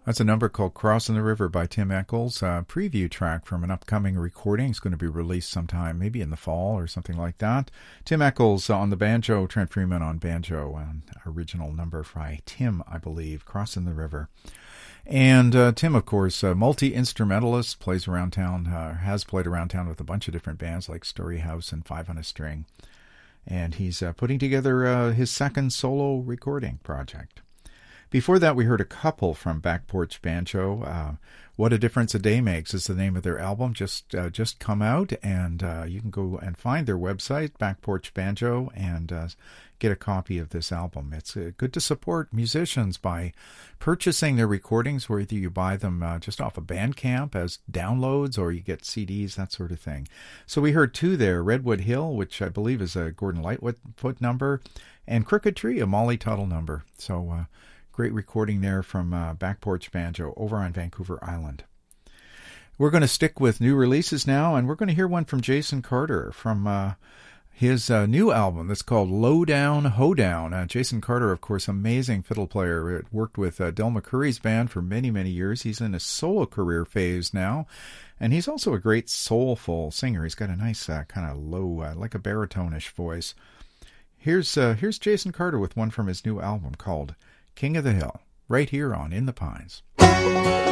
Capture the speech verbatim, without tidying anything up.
That's a number called Crossing the River by Tim Echols, a preview track from an upcoming recording. It's going to be released sometime, maybe in the fall or something like that. Tim Echols on the banjo, Trent Freeman on banjo, an original number by Tim, I believe, Crossing the River. And uh, Tim, of course, a multi-instrumentalist, plays around town, uh, has played around town with a bunch of different bands like Story House and Five on a String. And he's uh, putting together uh, his second solo recording project. Before that, we heard a couple from Back Porch Banjo. Uh, What a Difference a Day Makes is the name of their album, just uh, just come out, and uh, you can go and find their website, Back Porch Banjo, and uh, get a copy of this album. It's uh, good to support musicians by purchasing their recordings, whether you buy them uh, just off of Bandcamp as downloads or you get C Ds, that sort of thing. So we heard two there, Redwood Hill, which I believe is a Gordon Lightfoot number, and Crooked Tree, a Molly Tuttle number. So uh, great recording there from uh, Back Porch Banjo over on Vancouver Island. We're going to stick with new releases now, and we're going to hear one from Jason Carter from uh, his uh, new album that's called Lowdown Hoedown. Uh, Jason Carter, of course, amazing fiddle player. Worked with uh, Del McCoury's band for many, many years. He's in a solo career phase now, and he's also a great soulful singer. He's got a nice uh, kind of low, uh, like a baritone-ish voice. Here's uh, here's Jason Carter with one from his new album called King of the Hill, right here on In the Pines.